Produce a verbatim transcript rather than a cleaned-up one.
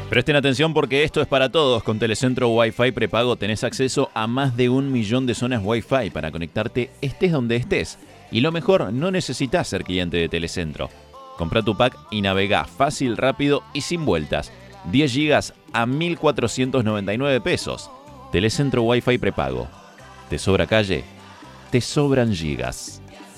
Presten atención porque esto es para todos. Con Telecentro Wi-Fi prepago tenés acceso a más de un millón de zonas Wi-Fi para conectarte estés donde estés. Y lo mejor, no necesitas ser cliente de Telecentro. Compra tu pack y navegá fácil, rápido y sin vueltas. diez gigas a mil cuatrocientos noventa y nueve pesos. Telecentro Wi-Fi prepago. ¿Te sobra calle? Te sobran gigas.